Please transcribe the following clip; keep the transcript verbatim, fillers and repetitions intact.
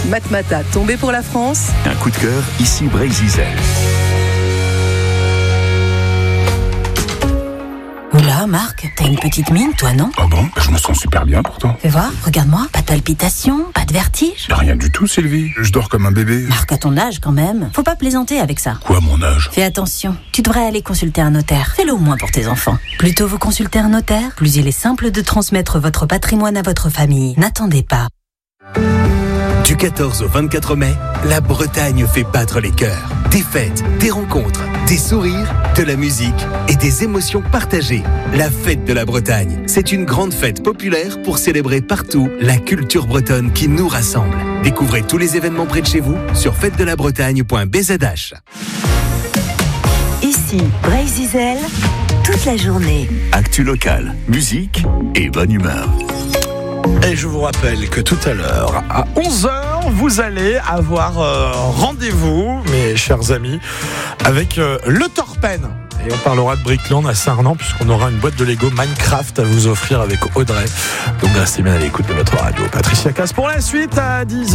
Matmata, tombé pour la France. Un coup de cœur, ici Brésil. Oula, Marc, t'as une petite mine, toi, non? Ah bon? Je me sens super bien pourtant. Fais voir, regarde-moi. Pas de palpitations, pas de vertige? Rien du tout, Sylvie. Je dors comme un bébé. Marc, à ton âge, quand même. Faut pas plaisanter avec ça. Quoi, mon âge? Fais attention. Tu devrais aller consulter un notaire. Fais-le au moins pour tes enfants. Plus tôt vous consultez un notaire, plus il est simple de transmettre votre patrimoine à votre famille. N'attendez pas. Du quatorze au vingt-quatre mai, la Bretagne fait battre les cœurs. Des fêtes, des rencontres, des sourires, de la musique et des émotions partagées. La fête de la Bretagne, c'est une grande fête populaire pour célébrer partout la culture bretonne qui nous rassemble. Découvrez tous les événements près de chez vous sur fête de la bretagne point b z h. Ici, Brésil, toute la journée. Actu locale, musique et bonne humeur. Et je vous rappelle que tout à l'heure, à onze heures, vous allez avoir euh, rendez-vous, mes chers amis, avec euh, le Torpen. Et on parlera de Brickland à Saint-Renan, puisqu'on aura une boîte de Lego Minecraft à vous offrir avec Audrey. Donc restez bien à l'écoute de votre radio. Patricia Cass pour la suite à dix heures.